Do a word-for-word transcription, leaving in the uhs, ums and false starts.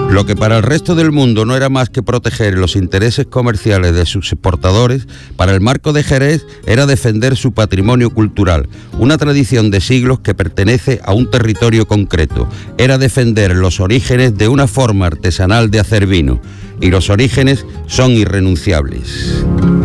Lo que para el resto del mundo no era más que proteger los intereses comerciales de sus exportadores, para el Marco de Jerez era defender su patrimonio cultural, una tradición de siglos que pertenece a un territorio concreto. Era defender los orígenes de una forma artesanal de hacer vino, y los orígenes son irrenunciables.